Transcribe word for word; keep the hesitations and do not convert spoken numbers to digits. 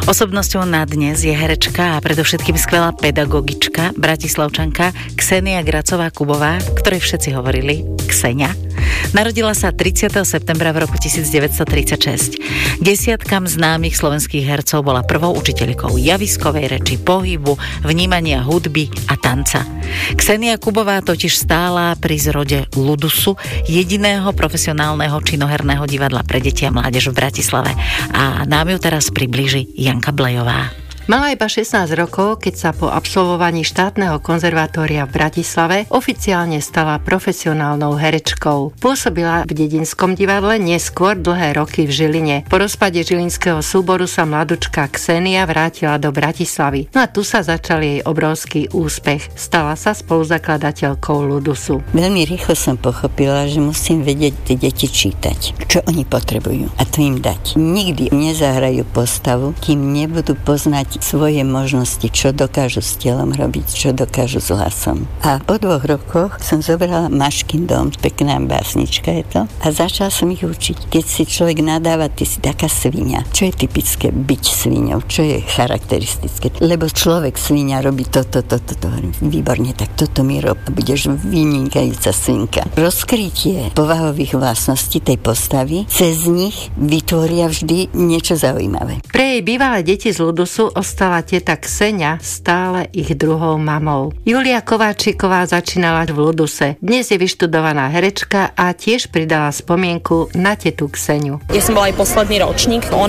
Osobnosťou na dnes je herečka a predovšetkým skvelá pedagogička, bratislavčanka Ksenia Gracová-Kubová, ktorej všetci hovorili Kseňa. Narodila sa tridsiateho septembra v roku devätnásťstotridsaťšesť. Desiatkam známych slovenských hercov bola prvou učiteľkou javiskovej reči, pohybu, vnímania hudby a tanca. Ksenia Kubová totiž stála pri zrode Ludusu, jediného profesionálneho činoherného divadla pre deti a mládež v Bratislave. A nám ju teraz priblíži Janka Blejová. Mala iba šestnásť rokov, keď sa po absolvovaní štátneho konzervatória v Bratislave oficiálne stala profesionálnou herečkou. Pôsobila v dedinskom divadle, neskôr dlhé roky v Žiline. Po rozpade žilinského súboru sa mladučka Ksenia vrátila do Bratislavy. No a tu sa začal jej obrovský úspech. Stala sa spoluzakladateľkou Ludusu. Veľmi rýchlo som pochopila, že musím vedieť tie deti čítať, čo oni potrebujú a to im dať. Nikdy nezahrajú postavu, kým nebudú poznať svoje možnosti, čo dokážu s telom robiť, čo dokážu s hlasom. A po dvoch rokoch som zobrala Maškin dom, pekná básnička je to, a začala som ich učiť. Keď si človek nadáva, ty si taká sviňa. Čo je typické byť sviňou? Čo je charakteristické? Lebo človek sviňa robí toto, toto, toto. Výborne, tak toto mi rob. Budeš vynikajúca svinka. Rozkrytie povahových vlastností tej postavy cez nich vytvoria vždy niečo zaujímavé. Pre jej bývalé deti z Ludusu ostala teta Kseňa stále ich druhou mamou. Julia Kováčiková začínala v Luduse. Dnes je vyštudovaná herečka a tiež pridala spomienku na tetu Kseňu. Ja som bola aj posledný ročník.